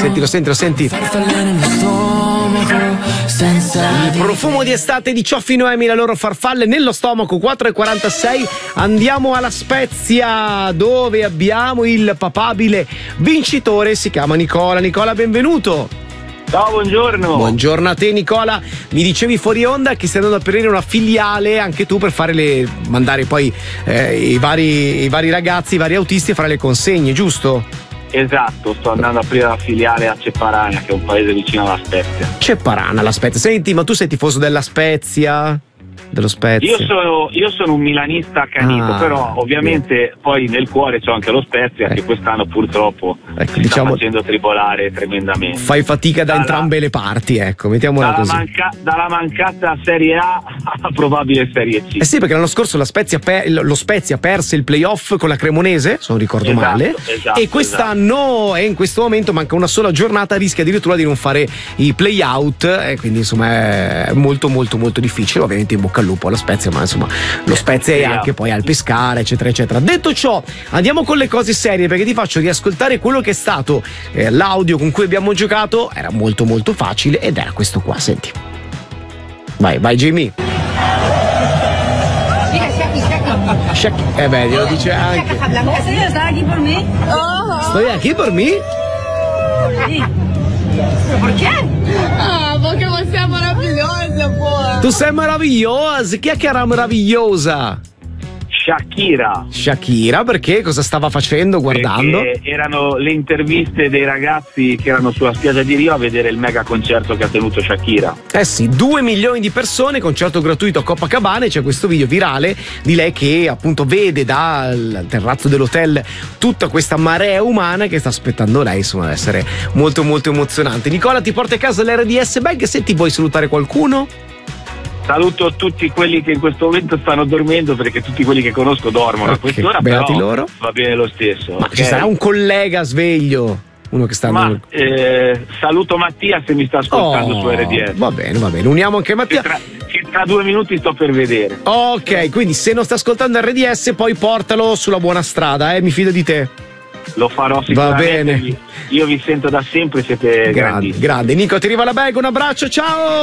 senti. Il profumo di estate di Cioffi Noemi, la loro farfalle nello stomaco. 4:46. Andiamo alla Spezia, dove abbiamo il papabile vincitore, si chiama Nicola. Nicola, benvenuto. Ciao, buongiorno. Buongiorno a te, Nicola. Mi dicevi fuori onda che stai andando a aprire una filiale anche tu per fare mandare poi i vari ragazzi, i vari autisti a fare le consegne, giusto? Esatto, sto andando a aprire la filiale a Cepparana, che è un paese vicino alla Spezia. Cepparana, la Spezia. Senti, ma tu sei tifoso della Spezia? Dello Spezia? Io sono un milanista accanito, però ovviamente poi nel cuore c'ho anche lo Spezia, che quest'anno purtroppo sta facendo tribolare tremendamente. Fai fatica da entrambe le parti, ecco, mettiamola così. Dalla mancata Serie A alla probabile Serie C. Sì, perché l'anno scorso lo Spezia perse il playoff con la Cremonese, se non ricordo male, e quest'anno e in questo momento manca una sola giornata, rischia addirittura di non fare i play-out, e quindi insomma è molto molto molto difficile. Ovviamente in bocca al lupo alla Spezia, ma insomma lo Spezia è anche poi al pescare, eccetera eccetera. Detto ciò, andiamo con le cose serie, perché ti faccio riascoltare quello che è stato l'audio con cui abbiamo giocato. Era molto molto facile ed era questo qua, senti. Vai Jimmy. Shaki, glielo dice anche. Estoy aquí por mí? Perché? Perché você é maravilhosa, pô. Tu sei meravigliosa. Chi è che era meravigliosa? Shakira, perché? Cosa stava facendo, guardando? Perché erano le interviste dei ragazzi che erano sulla spiaggia di Rio a vedere il mega concerto che ha tenuto Shakira. Sì, 2 milioni di persone, concerto gratuito a Copacabana, e c'è questo video virale di lei che appunto vede dal terrazzo dell'hotel tutta questa marea umana che sta aspettando lei, insomma, ad essere molto molto emozionante. Nicola, ti porta a casa l'RDS Bag, se ti vuoi salutare qualcuno? Saluto tutti quelli che in questo momento stanno dormendo, perché tutti quelli che conosco dormono a quest'ora, beati però loro. Va bene lo stesso. Ma ci sarà un collega sveglio? Uno che sta saluto Mattia se mi sta ascoltando su RDS. Va bene, uniamo anche Mattia. Tra 2 minuti sto per vedere. Ok, quindi se non sta ascoltando RDS poi portalo sulla buona strada, mi fido di te. Lo farò sicuramente. Va bene. Io vi sento da sempre, siete grandi. Grande. Nico, ti arriva la bag, un abbraccio, ciao!